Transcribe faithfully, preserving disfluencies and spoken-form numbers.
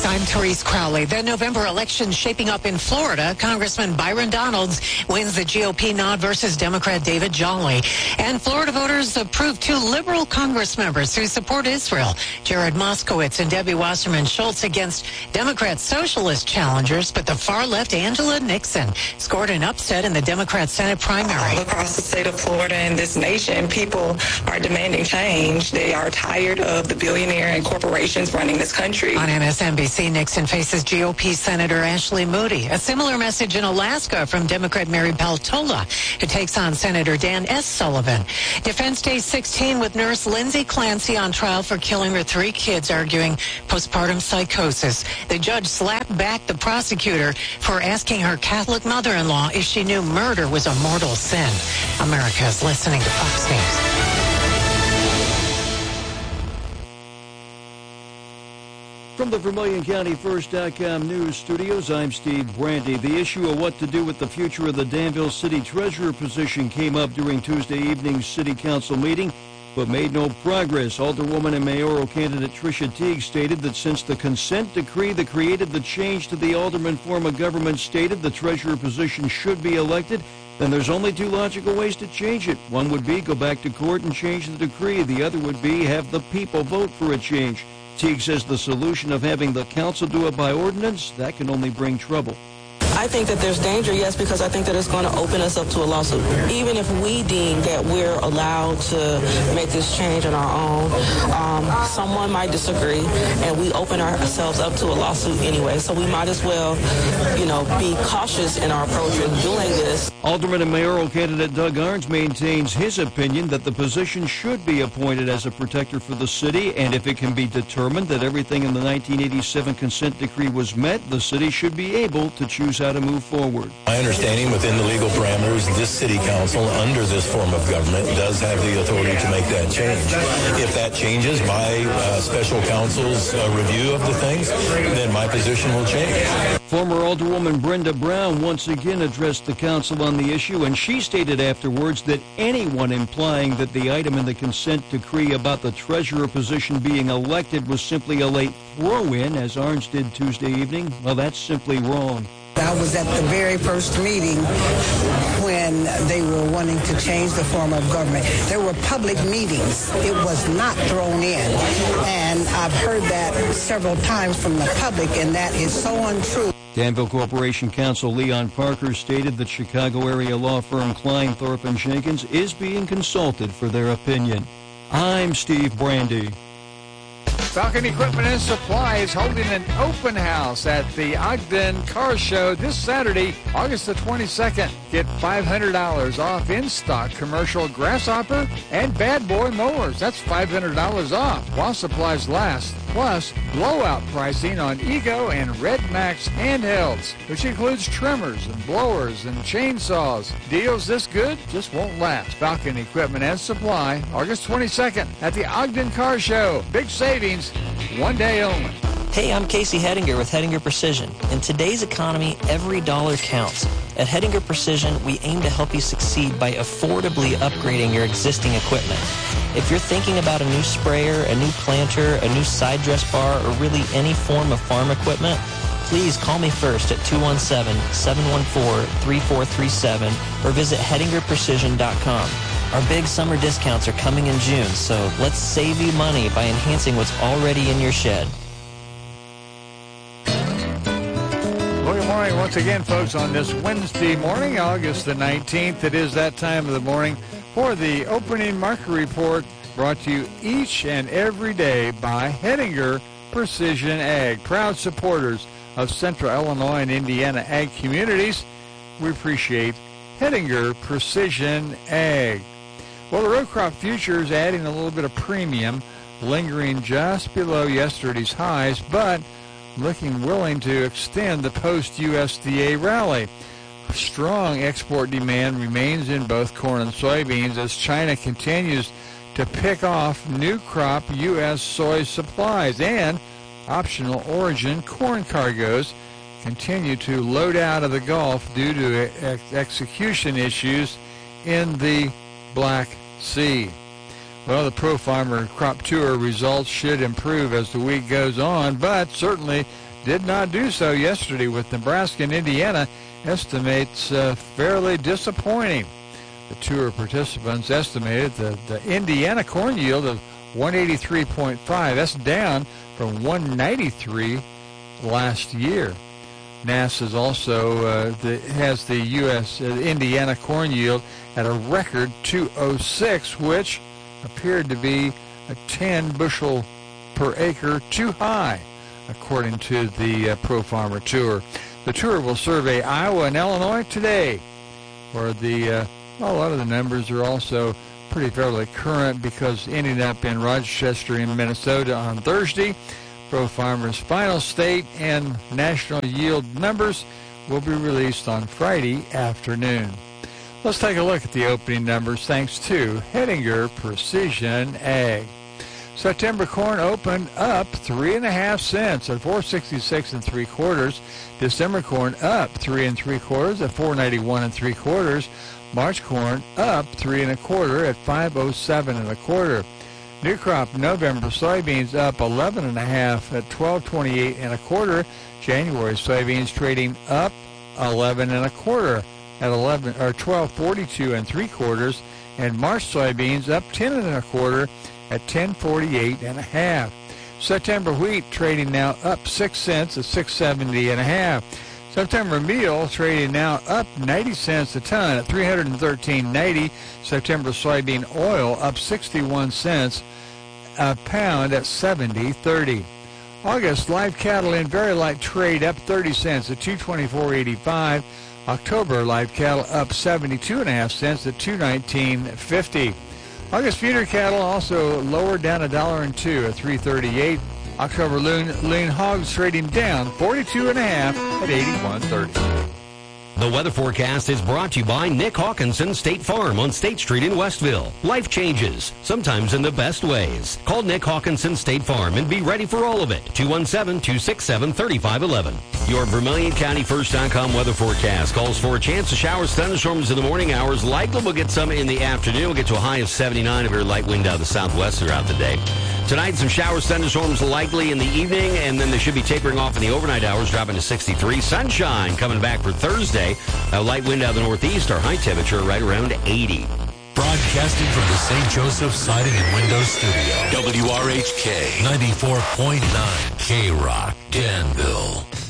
News, I'm Therese Crowley. The November election shaping up in Florida. Congressman Byron Donalds wins the G O P nod versus Democrat David Jolly. And Florida voters approved two liberal Congress members who support Israel, Jared Moskowitz and Debbie Wasserman Schultz, against Democrat socialist challengers. But the far left Angela Nixon scored an upset in the Democrat Senate primary. All across the state of Florida and this nation, people are demanding change. They are tired of the billionaire and corporations running this country. On M S N B C, Nixon faces G O P Senator Ashley Moody. A similar message in Alaska from Democrat Mary Peltola, who takes on Senator Dan S. Sullivan. Defense Day sixteen with nurse Lindsay Clancy on trial for killing her three kids, arguing postpartum psychosis. The judge slapped back the prosecutor for asking her Catholic mother-in-law if she knew murder was a mortal sin. America is listening to Fox News. From the Vermilion County First dot com news studios, I'm Steve Brandy. The issue of what to do with the future of the Danville City Treasurer position came up during Tuesday evening's City Council meeting, but made no progress. Alderwoman and mayoral candidate Tricia Teague stated that since the consent decree that created the change to the alderman form of government stated the treasurer position should be elected, then there's only two logical ways to change it. One would be go back to court and change the decree. The other would be have the people vote for a change. Teague says the solution of having the council do it by ordinance, that can only bring trouble. I think that there's danger, yes, because I think that it's going to open us up to a lawsuit. Even if we deem that we're allowed to make this change on our own, um, someone might disagree, and we open ourselves up to a lawsuit anyway. So we might as well, you know, be cautious in our approach in doing this. Alderman and mayoral candidate Doug Arns maintains his opinion that the position should be appointed as a protector for the city, and if it can be determined that everything in the nineteen eighty-seven consent decree was met, the city should be able to choose how to move forward. My understanding within the legal parameters, this city council under this form of government does have the authority to make that change. If that changes by uh, special counsel's uh, review of the things, then my position will change. Former Alderwoman Brenda Brown once again addressed the council on the issue, and she stated afterwards that anyone implying that the item in the consent decree about the treasurer position being elected was simply a late throw-in, as Arns did Tuesday evening, well, that's simply wrong. I was at the very first meeting when they were wanting to change the form of government. There were public meetings. It was not thrown in. And I've heard that several times from the public, and that is so untrue. Danville Corporation Counsel Leon Parker stated that Chicago area law firm Klein, Thorpe and Jenkins is being consulted for their opinion. I'm Steve Brandy. Falcon Equipment and Supply is holding an open house at the Ogden Car Show this Saturday, August the twenty-second. Get five hundred dollars off in-stock commercial Grasshopper and Bad Boy mowers. That's five hundred dollars off while supplies last. Plus, blowout pricing on Ego and Red Max handhelds, which includes trimmers and blowers and chainsaws. Deals this good just won't last. Falcon Equipment and Supply, August twenty-second at the Ogden Car Show. Big savings, one day only. Hey, I'm Casey Hedinger with Hedinger Precision. In today's economy, every dollar counts. At Hedinger Precision, we aim to help you succeed by affordably upgrading your existing equipment. If you're thinking about a new sprayer, a new planter, a new side dress bar, or really any form of farm equipment, please call me first at two one seven, seven one four, three four three seven or visit hedinger precision dot com. Our big summer discounts are coming in June, so let's save you money by enhancing what's already in your shed. Well, good morning once again, folks, on this Wednesday morning, August the nineteenth. It is that time of the morning for the opening market report, brought to you each and every day by Hedinger Precision Ag, proud supporters of Central Illinois and Indiana ag communities. We appreciate Hedinger Precision Ag. Well, the row crop futures adding a little bit of premium, lingering just below yesterday's highs, but looking willing to extend the post-U S D A rally. Strong export demand remains in both corn and soybeans as China continues to pick off new crop U S soy supplies, and optional origin corn cargoes continue to load out of the Gulf due to ex- execution issues in the Black Sea. Well, the Pro Farmer Crop Tour results should improve as the week goes on, but certainly did not do so yesterday, with Nebraska and Indiana estimates uh, fairly disappointing. The tour participants estimated the, the Indiana corn yield of one eighty-three point five. That's down from one ninety-three last year. NASA's also uh, the, has the U S uh, Indiana corn yield at a record two oh six, which appeared to be a ten bushel per acre too high, according to the uh, Pro Farmer Tour. The tour will survey Iowa and Illinois today, where the uh, well, a lot of the numbers are also pretty fairly current, because ending up in Rochester in Minnesota on Thursday. Pro Farmer's final state and national yield numbers will be released on Friday afternoon. Let's take a look at the opening numbers thanks to Hettinger Precision Ag. September corn opened up three and a half cents at four sixty-six and three quarters. December corn up three and three quarters at four ninety-one and three quarters. March corn up three and a quarter at five oh seven and a quarter. New crop November soybeans up eleven and a half at twelve twenty-eight and a quarter. January soybeans trading up eleven and a quarter at eleven or twelve forty-two and three quarters, and March soybeans up ten and a quarter at ten forty-eight and a half. September wheat trading now up six cents at six seventy and a half. September meal trading now up ninety cents a ton at three thirteen ninety. September soybean oil up sixty-one cents a pound at seventy thirty. August live cattle in very light trade up thirty cents at two twenty-four eighty-five. October live cattle up seventy-two and a half cents at two nineteen fifty. August feeder cattle also lowered down a dollar and two at three thirty-eight. October lean, lean hogs trading down forty-two and a half at eighty-one thirty. The weather forecast is brought to you by Nick Hawkinson State Farm on State Street in Westville. Life changes, sometimes in the best ways. Call Nick Hawkinson State Farm and be ready for all of it. two one seven, two six seven, three five one one. Your Vermilion County First dot com weather forecast calls for a chance of showers, thunderstorms in the morning hours. Likely we'll get some in the afternoon. We'll get to a high of seventy-nine, a very light wind out of the southwest throughout the day. Tonight, some showers, thunderstorms likely in the evening, and then they should be tapering off in the overnight hours, dropping to sixty-three. Sunshine coming back for Thursday. A light wind out of the northeast, our high temperature right around eighty. Broadcasting from the Saint Joseph Siding and Windows Studio. W R H K ninety-four point nine K-Rock, Danville.